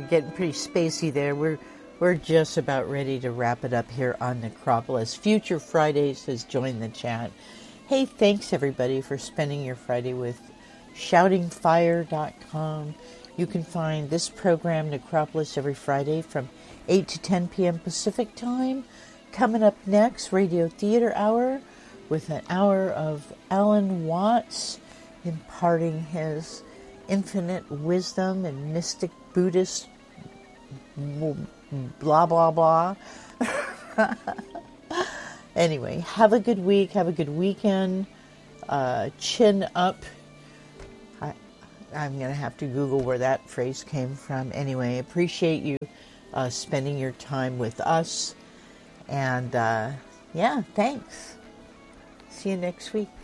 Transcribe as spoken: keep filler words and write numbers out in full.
getting pretty spacey there. We're we're just about ready to wrap it up here on Necropolis. Future Fridays has joined the chat. Hey, thanks everybody for spending your Friday with shouting fire dot com. You can find this program, Necropolis, every Friday from eight to ten p.m. Pacific Time. Coming up next, Radio Theater Hour with an hour of Alan Watts imparting his infinite wisdom and mystic Buddhist blah, blah, blah. Anyway, have a good week. Have a good weekend. Uh, chin up. I, I'm going to have to Google where that phrase came from. Anyway, appreciate you uh, spending your time with us. And, uh, yeah, thanks. See you next week.